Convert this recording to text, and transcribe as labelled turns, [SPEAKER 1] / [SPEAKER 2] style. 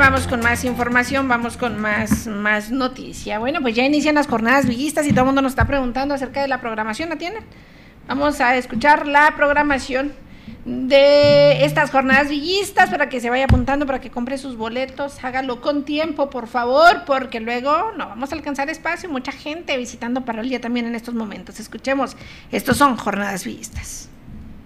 [SPEAKER 1] vamos con más información, vamos con más noticia. Bueno, pues ya inician las jornadas villistas y todo el mundo nos está preguntando acerca de la programación, ¿la tienen? Vamos a escuchar la programación de estas jornadas villistas para que se vaya apuntando, para que compre sus boletos, hágalo con tiempo, por favor, porque luego no vamos a alcanzar espacio, mucha gente visitando Parrolia también en estos momentos. Escuchemos, estos son jornadas villistas.